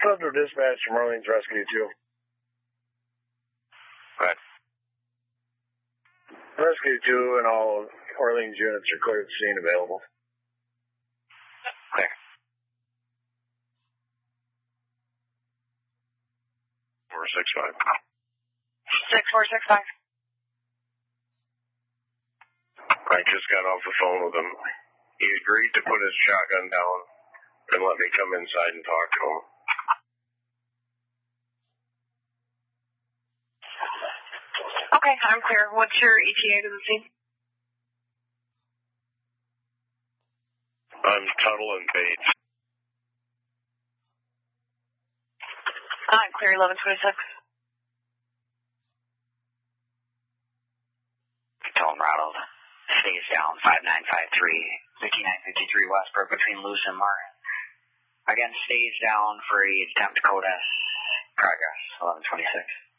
Central Dispatch from Orleans Rescue 2. Right. Rescue 2 and all Orleans units are clear at scene available. Clear. 465. 6465. I just got off the phone with him. He agreed to put his shotgun down and let me come inside and talk to him. Okay, I'm clear. What's your ETA to the scene? I'm Tuttle and Bates. I'm clear, 1126. Tone rattled. Stays down, 5953, 5953 Westbrook between Luce and Martin. Again, stays down for attempt code S. Progress, 1126.